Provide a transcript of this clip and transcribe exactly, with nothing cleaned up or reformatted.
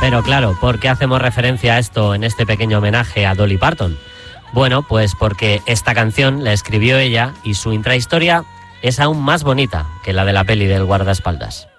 Pero claro, ¿por qué hacemos referencia a esto en este pequeño homenaje a Dolly Parton? Bueno, pues porque esta canción la escribió ella y su intrahistoria es aún más bonita que la de la peli del guardaespaldas.